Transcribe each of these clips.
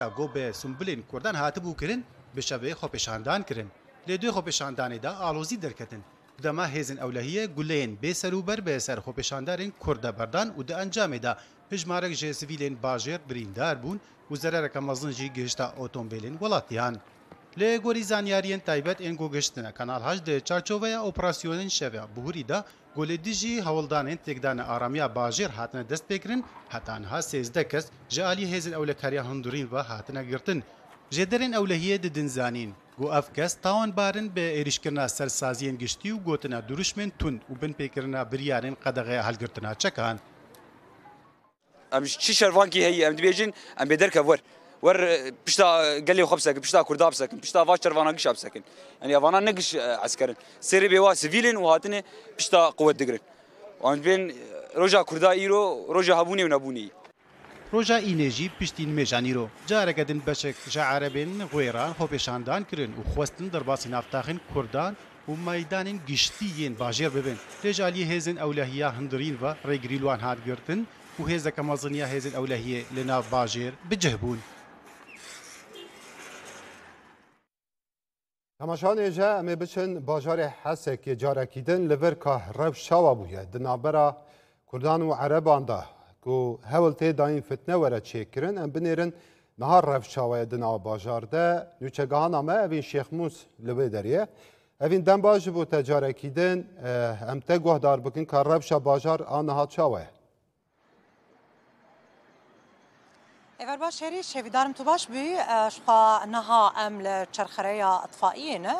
گو به سنبلین کردان هاتبو کرن به شوی خوپشاندان کرن لیدوی خوپشاندانی دا آلوزی درکتن دما هیزن اولهیه گلین به سروبر به سر خوپشاندارین کرد بردان و د انجام دا هجمارک جه سویلین باجر بریندار بون و زرارک مزنجی گشتا اوتومبیلین ولاتیان لی گوری زانیارین تایبت این گو گشتنه کانال هاش ده چارچوبه اپراسیونین شوه بهوری دا گولی دیجی هولدانین تکدان آرامیا باجر هاتنه دست بکرن هتانها 13 کس جالی هیزن اولکاریا هندورین و هاتنه گرتن جدرین اولهیه ددن زانین گو اف کس تاوان بارن به ایریشکرنا سرسازین گشتی و گوتنا دروشمن تون و بن پیکرنا بریارین قدغه هلگرتنا چکان ام چی شروانکی هی ام دبیجین ام بدرک ور بشتا قال خبسك بشتا كردابسك بشتا واش شروانك شابسك يعني افانا نقش عسكري سيري بيوا سيفيلين وهاتني بشتا قوه دقرن وان بين روجا كردا ايرو روجا هبوني ونبوني روجا اینجی پشتین میجانیرو جاره کدن بچک جعربین غیران خوبشاندان کرن و خواستن در باسی نفتاخن کردان و میدانین گشتیین باجر ببین رجالی هزن اولهیه هندرین و ریگریلوان هات گرتن و هزک مازنیا هزن اولهیه لنا باجر بجهبون تماشان ایجا امی بچن باجار حسک جاره کیدن لور که رب شوا بویه دنابرا کردان و عربان ده که هولتی داین فتنه وره چه کرن ام بنیرن نهار رب شوا دنا باجار ده نوچگان امه اوین شیخ موس لوی دریه اوین دن باج بو تجاره کیدن ام تگوه دار بکن که رب شوا باجار آنها شواه اول باش هری شویدارم تو باش بی شقا نها ام لچرخريا اطفائيين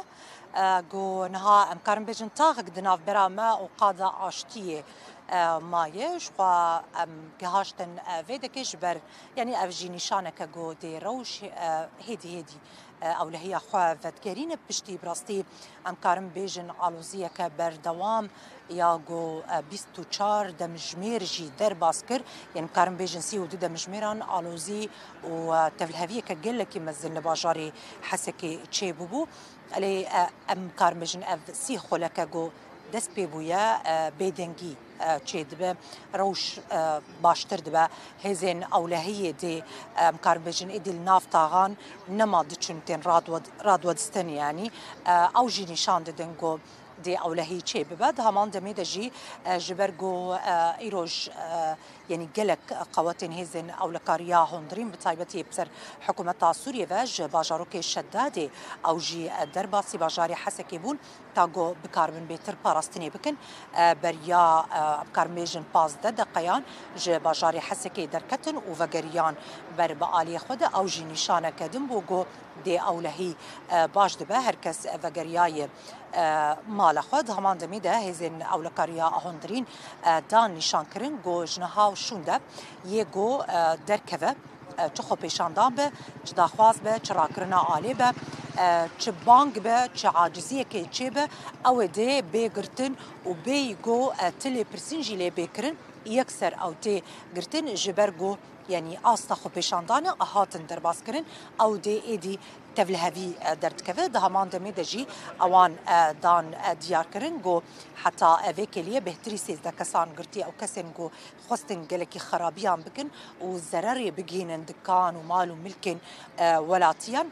جو نها ام كارم بيجن تاغ دناف برا ما وقاده عاشتيه مايه شقا ام جهاشتن فيدكش بر يعني افجي نشانك جو دي روش هيدي اولهيه خو فتكرين بشتي براستي ام كارم بيجن علوزيه كبر دوام یا گو 24 دمجمیر جی در باسکر یعنی کارم بیجن سی و دو دمجمیران آلوزی و تفلهویه که گله که مزن لباجاری حسکی چه ببو علی ام کارم بیجن اف سی خلکه گو دست ببویه بیدنگی چه دبه روش باشتر دبه هزین اولهیه دی ام کارم بیجن ایدی نافتاغان نما دچنتین رادودستن یعنی او جی نشان ددنگو دي أولهي شيء ببعد همان دمي دجي جبرجو إيروج يعني جلك قواتين هزن أو لكاريا هندرين بطيبتي بسر حكومة سوريا فاج باجاروك الشدادي أو جي درباسي باجاري حسكيبون تاجو بكاربن بيتر باراستني بكن بريا بكارميجن باز دقيان ج باجاري حسكي دركتن وفجريان بربالي خد أو جي نشانة كدم بوجو دي أولهي باج دبه هركس فجرياي مال خود همان دمیده هزین اولکاریا هندرین دان نشان کرن گو جنها و شونده یه گو درکوه چه خو پیشاندان به چه داخواز به چه راکرنا عالی به چه بانگ به چه عاجزیه که چه به او ده بگرتن و بی گو تلی پرسنجی لی بکرن یکسر او تی گرتن جبرگو يعني آستا خو پیشاندانه هاتن درباس کرن او دی ایدی تفلهوی درد كذا ده همان دمي دجي اوان دان ديار كرنجو حتى افيكليه بهتري سيز ده كسان قرتي او كسنجو خستن قالكي خرابيان بكن وزرري بجين دكان ومال وملكن ولاتيان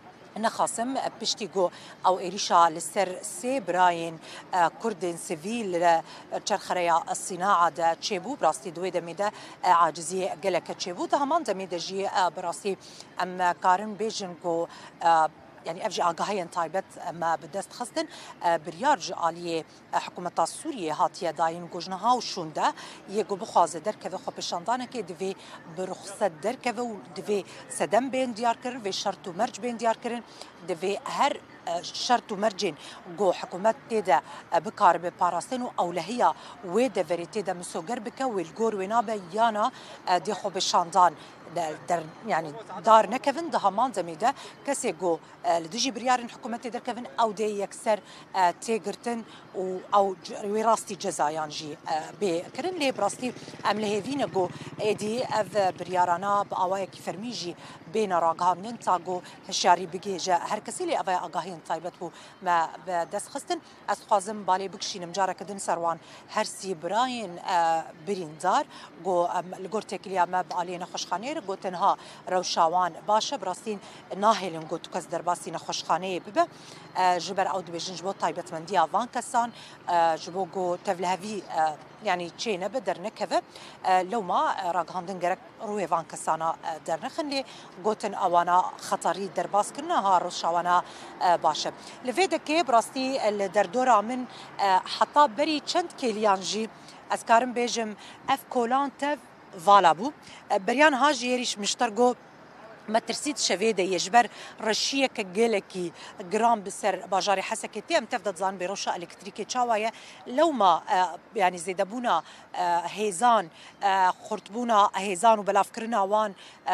نخاسم بشتيجو او إريشا لسر سي براين كردن سيفيل تشرخريا الصناعة دا تشيبو براستي دوي دميدا عاجزية قلك تشيبو ده همان دميدا جي براستي ام كارن بيجنجو يعني افجي اغاهين تايبت ما بدست خصدن بريارج عليه حكومه سوريا هاتيه داين جوجنها وشوندا يجو بخواز دركه خو بشاندانه كي دفي برخصه دركه ودفي سدم بين ديار كر في شرط ومرج بين ديار كرن دفي هر شرط ومرجين جو حكومات تيدا بكار بباراستين اولهيه ويدا فريتيدا مسوغر بك والجور وينابا يانا دي خو بشاندان در يعني دار نكفن ده همان زميده كسي جو لدجي بريارن حكومتي در كفن او دي يكسر تيغرتن او وراستي جزايان جي بكرن لي براستي ام لهيفين جو ايدي اف بريارانا باوايا كفرميجي بين راغان ننتاغو هشاري بيجا هر كسي لي افا اغاهين طيبت بو ما بدس خستن اسخازم بالي بكشين مجاره كدن سروان هرسي براين بريندار جو لغورتك ليا ما بالينا خوشخاني کر گوتنها روشاوان باشه براستین ناهلن گوت کس درباسی نخوشخانه ببه جبر او دبیجن جبو تایبەتمەندی وان کەسان جبو گو تەڤلهەڤی يعني چه نبه در نکوه لو ما راگهاندن گرک روی وان کسانا در نخن لی گوتن اوانا خطری در باز کرنا ها روشاوانا باشه لفیده که براستی در دورا من حتی بری چند کلیان جی از کارم بیجم اف کولان تف والا بو بریان ها جیریش مشترگو ما ترسيد شفيدة يجبر رشية كجلكي جرام بسر باجاري حسكي تيم تفضل زان بروشة إلكتريكي شواية لو ما يعني زيدبونا هيزان خرطبونا هيزان وبلافكرنا وان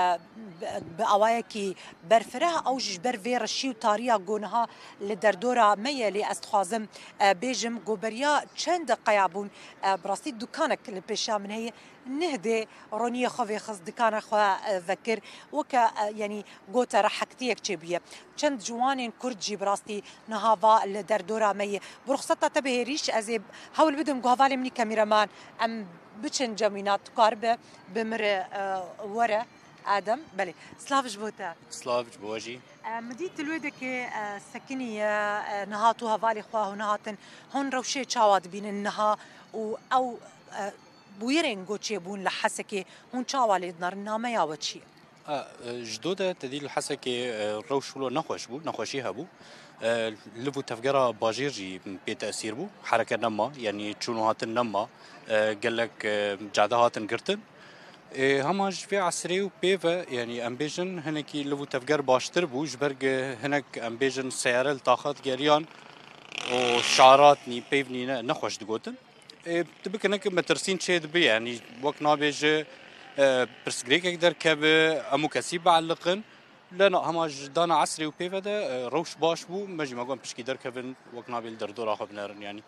بأوايكي برفرها أو جبر في رشي وطاريا جونها لدردورة مية لأستخازم بيجم جوبريا چند قيابون براستي دكانك البيشا من هي نهدي رونية خوي خص دكان خوا ذكر وك يعني قوتا رحكتيك تشبيه چند جوانين كردجي براستي نهافا لدردورة مية برخصتها تبه ريش أزيب هول بدهم قهوالي مني كاميرامان أم بچن جمينات قاربة بمر ورا آدم بله سلاف جبوتا سلاف جبواجي مديت الويدك سكني نهاتو هفالي خواه نهاتن هون روشي چاواد بين النها أو بويرين قوتشي بون لحسكي هون چاوالي دنار النامة يا وچي جدودة تديل الحسكي روشولو نخوش بو نخوشيها بو لفو تفجرة باجيرجي بتأثير بو حركة نما يعني تشونو هاتن نما قال لك جعده هاتن قرتن هماج في عسري وبيفا يعني امبيجن هناكي لفو تفجر باشتر بو جبرج هناك امبيجن سيارة الطاقات جريان وشعاراتني بيفني نخوش دقوتن تبقى هناك مترسين شيء دبي يعني وقت نابيج برسكريك يقدر كاب امو كسيب علقن لأن هماج دانا عسري وبيفا ده روش باش بو ماجي ما قام بشكي در كفن وقت نابيل در دور اخو بنارن يعني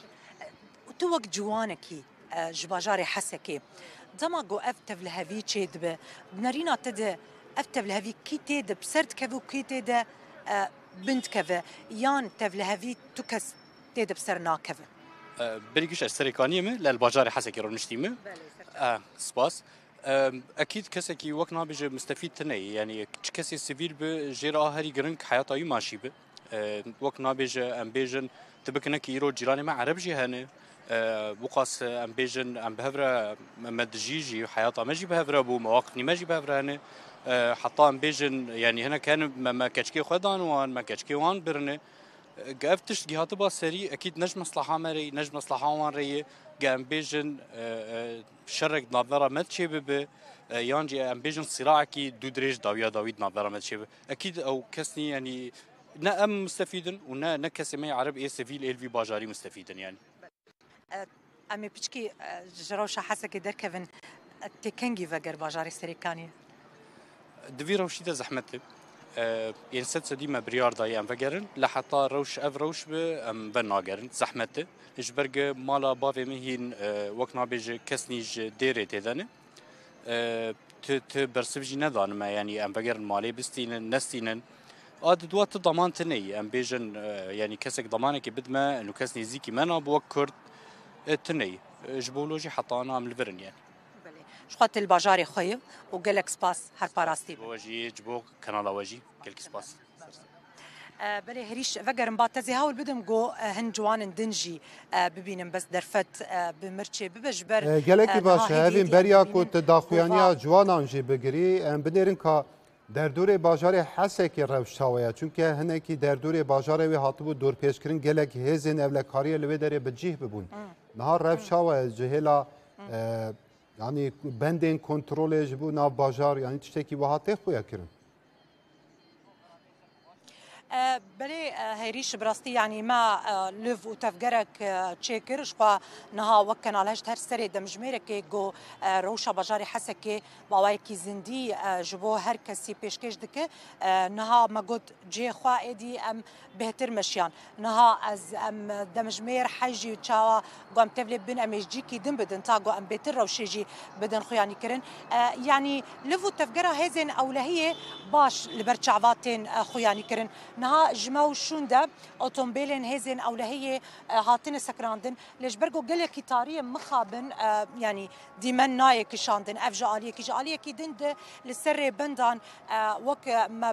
تو وقت جوانكي جباجاري حسكي دما جو افتف لهافي تشيد ب بنارينا تد افتف لهافي كي تد بسرد كفو كي تد بنت كفا يان تف لهافي تكس تد بسرنا كفا بريكش السريكانية من للباجاري حسكي رو نشتيمه سباس اكيد كسكي وقت نابج مستفيد تني يعني كسي سيفيل بجيرا هري جرنك حياته اي ماشي ب وقت نابج امبيجن تبكنا كيرو جيراني مع عرب جهانه بقاس امبيجن ام بهفرا مدجيجي حياته ماجي بهفرا بو مواقفني ماجي بهفرا هنا حتى امبيجن يعني هنا كان ما كاتشكي خدان وان ما كاتشكي وان برنه قافتش جهات باسري اكيد نجم مصلحه مري نجم مصلحه وان ري قام بيجن شرك نظره متشي بب يانجي ام بيجن صراع كي دودريج داويد نظره متشي اكيد او كسني يعني نا ام مستفيدن ونا نكسمي عرب اي سيفيل الفي باجاري مستفيدن يعني امي بيشكي جروشه حسكي دركفن تكنجي فقر باجاري سريكانيه دفي روشي ده زحمته يعني ست ديما بريار داي ام فقرن لحتى روش اف روش ب ام بناقرن زحمته اجبرج مالا بافي مهين وقت نابج كسنيج ديري تدانه ت برسفجي ندان ما يعني ام فقرن مالي بستين نستينن اد دوات ضمان تني ام بيجن يعني كسك ضمانك بدما انه كسني زيكي منا بوكرت تني جبولوجي حطانا من الفرن يعني شخوات الباجاري خويب وقالك سباس هر باراستي وجي جبوك كنالا وجي قالك سباس بله هريش فقر مباتزي هاول بدم جو هن جوان دنجي ببينم بس درفت بمرچه ببجبر قالك باش هذين بريا كنت داخوانيا جوانان جي بگري ام بنيرن کا در دور باجار حسکی روشتاویا چونکه هنکی در دور باجار وی هاتبو دور پیش کرن گلک هزین اولکاری لوی داره بجیه ببون نهار روشتاویا جهلا يعني بندين كنترول جبو ناف باجار يعني تشتكي وهاتي خويا كرن بلي هيريش براستي يعني ما لف وتفجرك تشيكر شقا نها وكن على هر سري دمجميرك جو روشا باجاري حسكي باوايكي زندي جبو هر كسي بيشكش دك نها ما قد جي خوا ايدي ام بهتر مشيان نها از ام دمجمير حجي تشاوا قام تفلي بن ام جيكي دم بدن تاغو ام بهتر روشيجي بدن خوياني كرن يعني لف وتفجرها هزن اولهيه باش لبرچعواتين خوياني كرن نها جماو شون ده اوتومبيلين هزن او لهي هاتين سكراندن ليش برجو قال كي طاريه مخابن يعني ديمن نايك شاندن افجاليه كي جاليه كي دند للسر بندان وك ما